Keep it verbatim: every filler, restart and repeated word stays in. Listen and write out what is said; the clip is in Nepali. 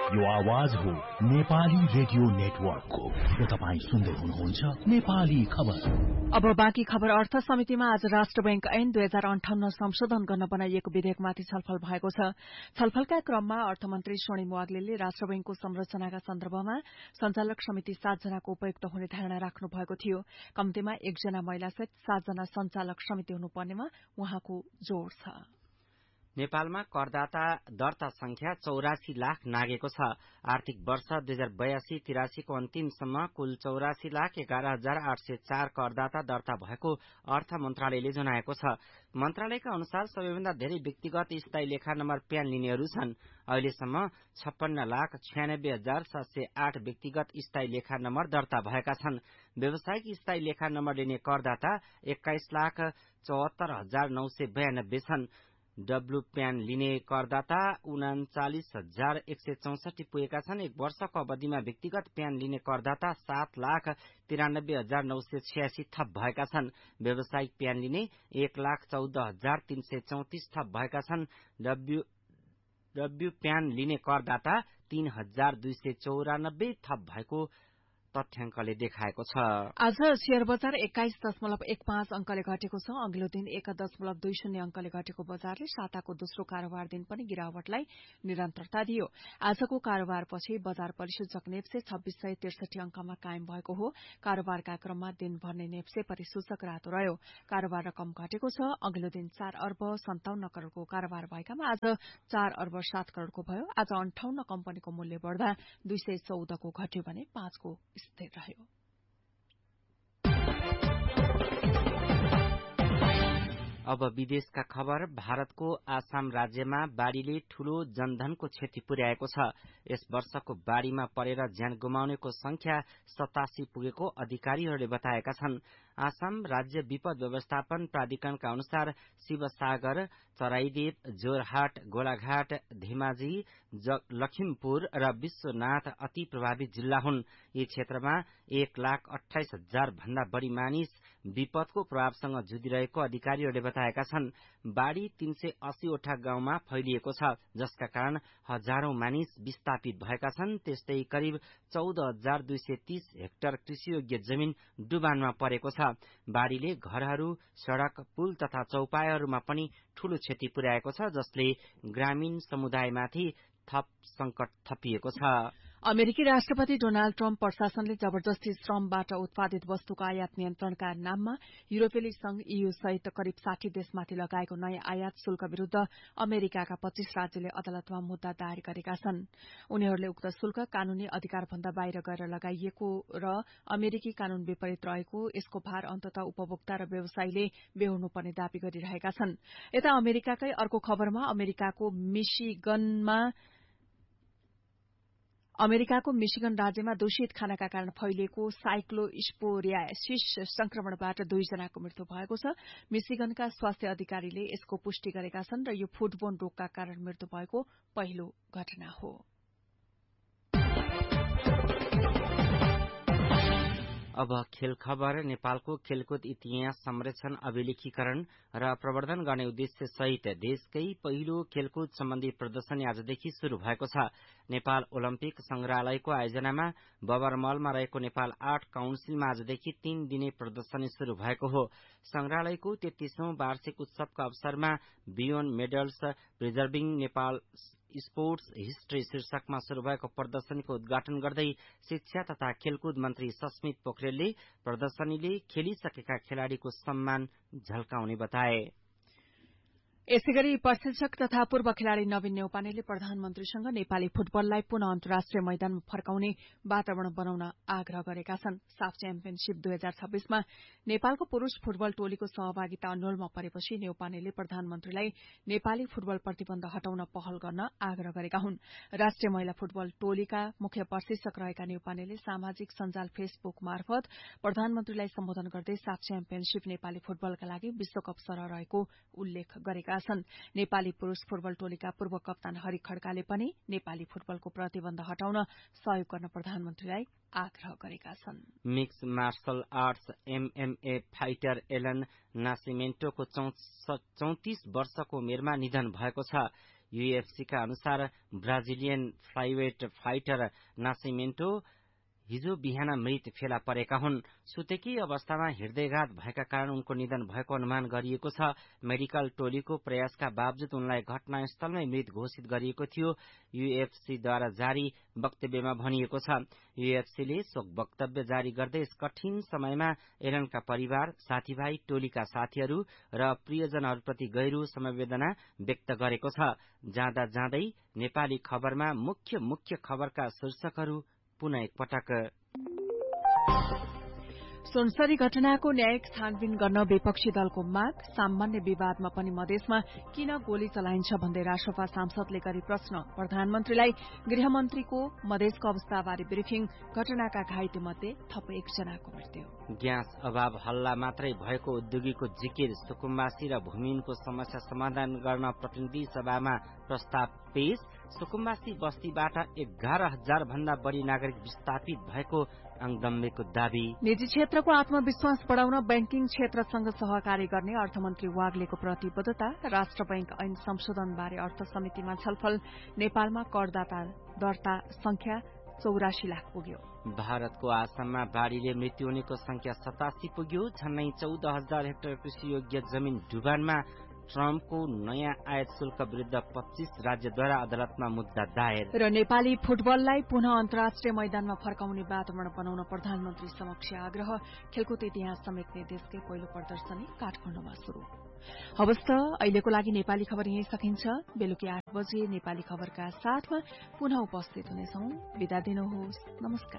यो आवाज हो नेपाली रेडियो नेटवर्कको र तपाईँ सुन्दै हुनुहुन्छ नेपाली खबर। अब बाँकी खबर। अर्थ समितिमा आज राष्ट्र बैंक ऐन दुई हजार अन्ठाउन्न संशोधन गर्न बनाइएको विधेयकमाथि छलफल भएको छ। छलफलका क्रममा अर्थमन्त्री स्वर्णिम वाग्लेले राष्ट्र बैंकको संरचनाका सन्दर्भमा संचालक समिति सातजनाको उपयुक्त हुने धारणा राख्नु भएको थियो। कम्तीमा एकजना महिलासहित सातजना संचालक समिति हुनुपर्नेमा उहाँको जोड़ छ। नेपालमा करदाता दर्ता संख्या चौरासी लाख नागेको छ। आर्थिक वर्ष दुई हजार बयासी तिरासीको अन्तिमसम्म कुल चौरासी लाख एघार हजार आठ सय चार करदाता दर्ता भएको अर्थ मन्त्रालयले जनाएको छ। मन्त्रालयका अनुसार सबैभन्दा धेरै व्यक्तिगत स्थायी लेखा नम्बर प्यान लिनेहरू छन्। अहिलेसम्म छप्पन्न लाख छयानब्बे हजार सात सय आठ व्यक्तिगत स्थायी लेखा नम्बर दर्ता भएका छन्। व्यावसायिक स्थायी लेखा नम्बर लिने करदाता एक्काइस लाख चौहत्तर हजार नौ सय बयानब्बे छन्। डब्लु प्यान लिने करदाता उनाचालिस हजार एक सय चौसठी पुगेका छन्। एक वर्षको अवधिमा व्यक्तिगत प्यान लिने करदाता सात लाख तिरानब्बे हजार नौ सय छयासी थप भएका छन्। व्यावसायिक प्यान लिने एक लाख चौध हजार तीन सय चौतिस थप भएका छन्। डब्लु डब्लु प्यान लिने करदाता तीन हजार दुई सय चौरानब्बे थप भएको तथ्याङ्कले देखाएको छ। आज शेयर बजार एक्काइस दशमलव एक पाँच अंकले घटेको छ। अघिल्लो दिन एक दशमलव दुई शून्य अंकले घटेको बजारले साताको दोस्रो कारोबार दिन पनि गिरावटलाई निरन्तरता दियो। आजको कारोबारपछि बजार परिसूचक नेप्से छब्बीस सय त्रिसठी अंकमा कायम भएको हो। कारोबारका क्रममा दिनभर नै नेप्से परिसूचक रातो रह्यो। कारोबार रकम घटेको छ। अघिल्लो दिन चार अर्ब सन्ताउन्न करोड़को कारोबार भएकामा आज चार अर्ब सात करोड़को भयो। आज अन्ठाउन्न कम्पनीको मूल्य बढ़दा दुई सय चौधको घट्यो भने पाँचको स्थिर रह्यो। अब विदेशका खबर। भारतको आसाम राज्यमा बाढ़ीले ठूलो जनधनको क्षति पुर्याएको छ। यस वर्षको बाढ़ीमा परेर ज्यान गुमाउनेको संख्या सतासी पुगेको अधिकारीहरूले बताएका छन्। आसाम राज्य विपद व्यवस्थापन प्राधिकरणका अनुसार शिवसागर, चराइदेव, जोरहाट, गोलाघाट, धेमाजी, लखिमपुर र विश्वनाथ अति प्रभावित जिल्ला हुन्। यी क्षेत्रमा एक लाख अठाइस हजार भन्दा बढ़ी मानिस विपदको प्रभावसँग जुधिरहेको अधिकारीहरूले बताएका छन्। बाढ़ी तीन सय अस्सीवटा गाउँमा फैलिएको छ, जसका कारण हजारौं मानिस विस्थापित भएका छन्। त्यस्तै करिब चौध हजार दुई सय तीस हेक्टर कृषियोग्य जमिन डुबानमा परेको छ। बाढ़ीले घरहरू, सड़क, पुल तथा चौपायाहरूमा पनि ठूलो क्षति पुर्याएको छ, जसले ग्रामीण समुदायमाथि थप संकट थपिएको छ। अमेरिकी राष्ट्रपति डोनाल्ड ट्रम्प प्रशासनले जबरजस्ती श्रमबाट उत्पादित वस्तुको आयात नियन्त्रणका नाममा युरोपेली संघ ईयू सहित करिब साठी देशमाथि लगाएको नयाँ आयात शुल्क विरूद्ध अमेरिकाका पच्चीस राज्यले अदालतमा मुद्दा दायर गरेका छन्। उनीहरूले उक्त शुल्क कानूनी अधिकारभन्दा बाहिर गएर लगाइएको र अमेरिकी कानून विपरीत रहेको, यसको भार अन्ततः उपभोक्ता र व्यवसायीले बेहोर्नुपर्ने दावी गरिरहेका छन्। यता अमेरिकाकै अर्को खबरमा अमेरिकाको मिशिगनमा अमेरिकाको मिशिगन राज्यमा दूषित खानाका कारण फैलिएको साइक्लोस्पोरियासिस संक्रमणबाट दुईजनाको मृत्यु भएको छ। मिशिगनका स्वास्थ्य अधिकारीले यसको पुष्टि गरेका छन् र यो फूडबोर्न रोगका कारण मृत्यु भएको पहिलो घटना हो। अब खेल खबर। नेपालको खेलकुद इतिहास संरक्षण, अभिलेखीकरण र प्रवर्धन गर्ने उद्देश्य सहित देशकै पहिलो खेलकुद सम्बन्धी प्रदर्शनी आजदेखि शुरू भएको छ। नेपाल ओलम्पिक संग्रहालयको आयोजनामा बबरमलमा रहेको नेपाल आर्ट काउन्सिलमा आजदेखि तीन दिने प्रदर्शनी शुरू भएको हो। संग्रहालयको तेत्तीसौं वार्षिक उत्सवका अवसरमा beyond medals preserving Nepal sports history शीर्षकमा शुरू भएको प्रदर्शनीको उद्घाटन गर्दै शिक्षा तथा खेलकुद मन्त्री सस्मित पोखरेलले प्रदर्शनीले खेलिसकेका खेलाड़ीको सम्मान झल्काउने बताए। यसैगरी प्रशिक्षक तथा पूर्व खेलाड़ी नवीन न्यौपानेले प्रधानमन्त्रीसँग नेपाली फुटबललाई पुनः अन्तर्राष्ट्रिय मैदानमा फर्काउने वातावरण बनाउन आग्रह गरेका छन्। साफ च्याम्पियनशीप दुई हजार छब्बीसमा नेपालको पुरूष फुटबल टोलीको सहभागिता अन्यलमा परेपछि न्यौपानेले प्रधानमन्त्रीलाई नेपाली फुटबल प्रतिबन्ध हटाउन पहल गर्न आग्रह गरेका हुन्। राष्ट्रिय महिला फुटबल टोलीका मुख्य प्रशिक्षक रहेका न्यौपानेले सामाजिक सञ्जाल फेसबुक मार्फत प्रधानमन्त्रीलाई सम्बोधन गर्दै साफ च्याम्पियनशीप नेपाली फुटबलका लागि विश्वकप सरह रहेको उल्लेख गरेका छन्। नेपाली पुरूष फुटबल टोलीका पूर्व कप्तान हरि खड्काले पनि नेपाली फुटबलको प्रतिबन्ध हटाउन सहयोग गर्न प्रधानमन्त्रीलाई आग्रह गरेका छन्। Mix marshal arts MMA fighter Elon नासिमेन्टोको चौतिस वर्षको उमेरमा निधन भएको छ। यूएफसीका अनुसार ब्राजिलियन फ्लाइवेट फाइटर नासिमेन्टो हिजो बिहान मृत फेला परेका हुन्। सुतेकी अवस्थामा हृदयघात भएका कारण उनको निधन भएको अनुमान गरिएको छ। मेडिकल टोलीको प्रयासका बावजुद उनलाई घटनास्थलमै मृत घोषित गरिएको थियो। यूएफसीद्वारा जारी वक्तव्यमा भनिएको छ। यूएफसीले शोक वक्तव्य जारी गर्दै यस कठिन समयमा एलनका परिवार, साथीभाइ, टोलीका साथीहरू र प्रियजनहरूप्रति गहिरो समवेदना व्यक्त गरेको छ। जाँदा जाँदै नेपाली खबरमा मुख्य मुख्य खबरका शीर्षकहरू पुनः एकपटक। सुनसरी घटनाको न्यायिक छानबिन गर्न विपक्षी दलको माग। सामान्य विवादमा पनि मधेसमा किन गोली चलाइन्छ भन्दै राष्ट्रपा सांसदले गरी प्रश्न। प्रधानमन्त्रीलाई गृहमन्त्रीको मधेसको अवस्थाबारे ब्रिफिङ। घटनाका घाइते मध्ये थप एकजनाको मृत्यु। ग्यास अभाव हल्ला मात्रै भएको उद्योगीको जिकिर। सुकुम्बासी र भूमिहीनको समस्या समाधान गर्न प्रतिनिधि सभामा प्रस्ताव पेश। सुकुम्बासी बस्तीबाट एघार हजार भन्दा बढ़ी नागरिक विस्थापित भएको आङदम्बेको दावी। निजी क्षेत्रको आत्मविश्वास बढ़ाउन बैंकिङ क्षेत्रसँग सहकारी गर्ने अर्थमन्त्री वाग्लेको प्रतिबद्धता। राष्ट्र बैंक ऐन संशोधनबारे अर्थ समितिमा छलफल। नेपालमा करदाता दर्ता संख्या चौरासी लाख पुग्यो। भारतको आसाममा बाढ़ीले मृत्यु हुनेको संख्या सतासी पुग्यो। झन्नै चौध हजार हेक्टर कृषि योग्य जमिन डुबानमा। ट्रम्पको नयाँ आयात शुल्क विरुद्ध पच्चीस राज्यद्वारा अदालतमा मुद्दा दायर। र नेपाली फुटबललाई पुनः अन्तर्राष्ट्रिय मैदानमा फर्काउने वातावरण बनाउन प्रधानमन्त्री समक्ष आग्रह। खेलकुद इतिहास समेट्ने देशकै पहिलो प्रदर्शनी काठमाडौँमा शुरू। हवस् त अहिलेको लागि नेपाली खबर यही सकिन्छ। बेलुकी आठ बजे नेपाली खबरका साथमा पुनः उपस्थित हुनेछौं। बिदा दिनुहोस्। नमस्कार।